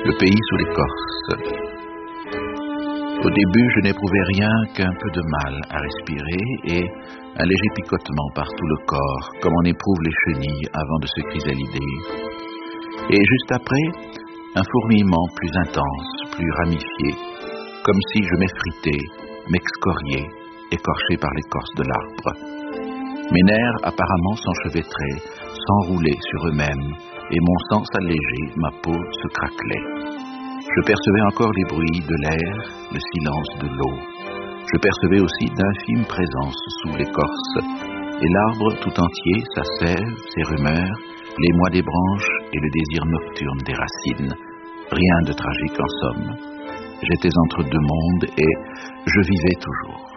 Le pays sous l'écorce. Au début, je n'éprouvais rien qu'un peu de mal à respirer et un léger picotement par tout le corps, comme on éprouve les chenilles avant de se chrysalider. Et juste après, un fourmillement plus intense, plus ramifié, comme si je m'effritais, m'excoriais, écorché par l'écorce de l'arbre. Mes nerfs apparemment s'enchevêtraient, s'enroulaient sur eux-mêmes, et mon sang s'allégeait, ma peau se craquelait. Je percevais encore les bruits de l'air, le silence de l'eau. Je percevais aussi d'infimes présences sous l'écorce, et l'arbre tout entier, sa sève, ses rumeurs, l'émoi des branches et le désir nocturne des racines. Rien de tragique en somme. J'étais entre deux mondes et je vivais toujours.